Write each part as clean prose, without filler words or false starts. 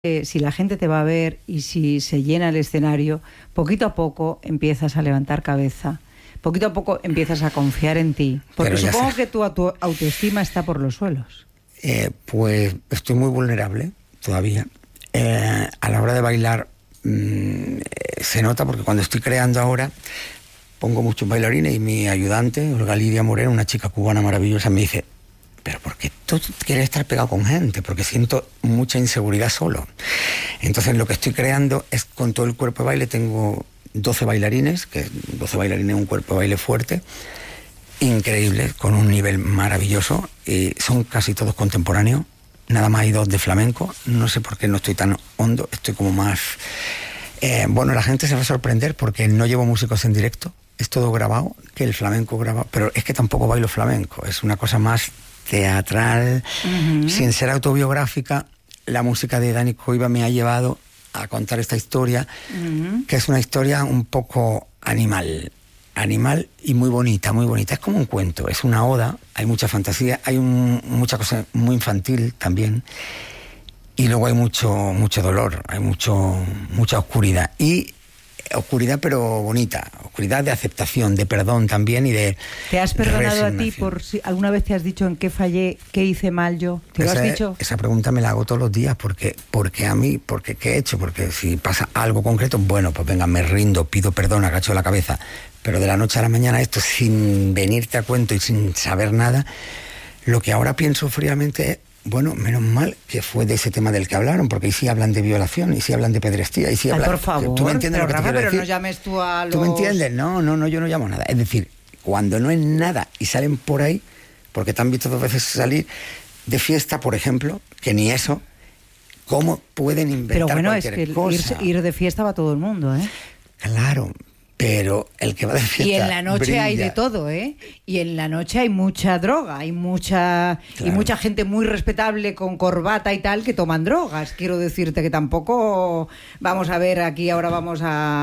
Si la gente te va a ver y si se llena el escenario, poquito a poco empiezas a levantar cabeza, poquito a poco empiezas a confiar en ti, porque supongo que tu autoestima está por los suelos. Pues estoy muy vulnerable todavía. A la hora de bailar se nota, porque cuando estoy creando ahora pongo muchos bailarines y mi ayudante, Olga Lidia Moreno, una chica cubana maravillosa, me dice: pero ¿por qué tú quieres estar pegado con gente? Porque siento mucha inseguridad solo. Entonces lo que estoy creando es con todo el cuerpo de baile. Tengo 12 bailarines, un cuerpo de baile fuerte, increíble, con un nivel maravilloso, y son casi todos contemporáneos. Nada más hay 2 de flamenco. No sé por qué no estoy tan hondo, estoy como más... bueno, la gente se va a sorprender porque no llevo músicos en directo, es todo grabado, que el flamenco grabado, pero es que tampoco bailo flamenco, es una cosa más teatral, sin ser autobiográfica. La música de Dani Coiba me ha llevado a contar esta historia, que es una historia un poco animal y muy bonita, muy bonita. Es como un cuento, es una oda, hay mucha fantasía, hay mucha cosa muy infantil también, y luego hay mucho dolor, hay mucha oscuridad, y oscuridad pero bonita, oscuridad de aceptación, de perdón también, y de... ¿Te has perdonado a ti por si alguna vez te has dicho en qué fallé, qué hice mal yo? ¿Te lo has dicho? Esa pregunta me la hago todos los días, porque a mí, porque ¿qué he hecho? Porque si pasa algo concreto, bueno, pues venga, me rindo, pido perdón, agacho la cabeza, pero de la noche a la mañana esto, sin venirte a cuento y sin saber nada, lo que ahora pienso fríamente es: bueno, menos mal que fue de ese tema del que hablaron, porque ahí sí hablan de violación, y sí hablan de pedrestía, y sí hablan... por favor, ¿tú me entiendes, pero, lo que te quiero decir? No llames tú a los... ¿Tú me entiendes? No, yo no llamo nada. Es decir, cuando no es nada y salen por ahí, porque te han visto 2 veces salir de fiesta, por ejemplo, que ni eso, ¿cómo pueden inventar cualquier cosa? Pero bueno, es que ir de fiesta va todo el mundo, ¿eh? Claro, pero el que va de fiesta... Y en la noche brilla. hay de todo, ¿eh? Y en la noche hay mucha droga, hay mucha gente muy respetable con corbata y tal que toman drogas. Quiero decirte que tampoco vamos a ver aquí, ahora vamos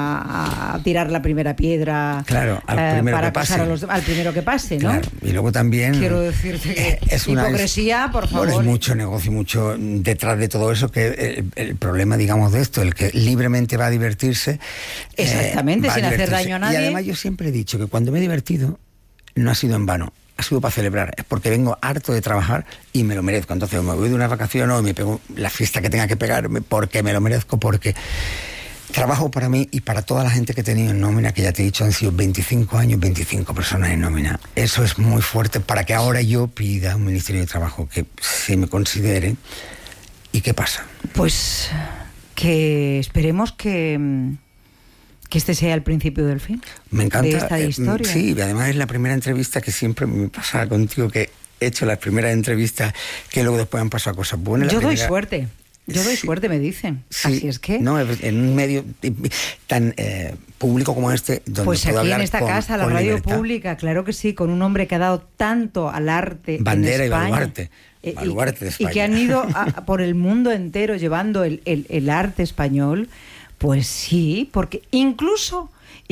a tirar la primera piedra, claro, al primero que pase. Al primero que pase, ¿no? Claro. Y luego también... Quiero decirte que es hipocresía, por favor. Bueno, es mucho negocio, mucho detrás de todo eso, que el problema, digamos, de esto, el que libremente va a divertirse... Exactamente, sin hacer daño a nadie. Y además yo siempre he dicho que cuando me he divertido no ha sido en vano, ha sido para celebrar, es porque vengo harto de trabajar y me lo merezco. Entonces me voy de una vacación o me pego la fiesta que tenga que pegarme porque me lo merezco, porque trabajo para mí y para toda la gente que he tenido en nómina, que ya te he dicho han sido 25 años, 25 personas en nómina. Eso es muy fuerte para que ahora yo pida a un Ministerio de Trabajo que se me considere. ¿Y qué pasa? Pues que esperemos que este sea el principio del fin. Me encanta. De esta historia. Sí, y además es la primera entrevista que siempre me pasa contigo, que he hecho las primeras entrevistas que luego después han pasado cosas buenas. Doy suerte. Yo doy suerte, me dicen. Sí, así es que... No, en un medio tan público como este, donde pues puedo aquí hablar en esta casa, la radio libertad. Pública, claro que sí, con un hombre que ha dado tanto al arte Bandera en España, y baluarte de España. Y que han ido por el mundo entero llevando el arte español. Pues sí, porque incluso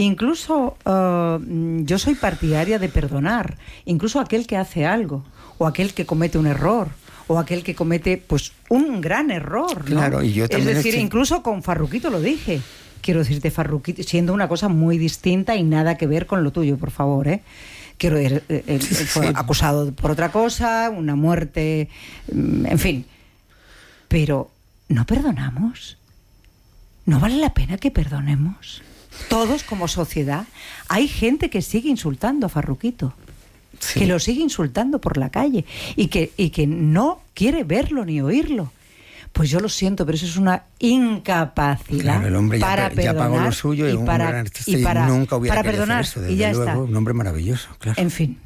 yo soy partidaria de perdonar, incluso aquel que hace algo, o aquel que comete un error, o aquel que comete pues un gran error, ¿no? Claro, y yo también es decir, incluso con Farruquito lo dije. Quiero decirte, Farruquito, siendo una cosa muy distinta y nada que ver con lo tuyo, por favor, ¿eh? Quiero decir, fue acusado por otra cosa, una muerte, en fin. Pero, ¿no perdonamos? ¿No vale la pena que perdonemos? Todos como sociedad. Hay gente que sigue insultando a Farruquito, que lo sigue insultando por la calle y que no quiere verlo ni oírlo. Pues yo lo siento, pero eso es una incapacidad. Claro, el hombre para ya pagó lo suyo y un gran artista y nunca hubiera querido hacer eso. Desde luego, un hombre maravilloso, claro. En fin.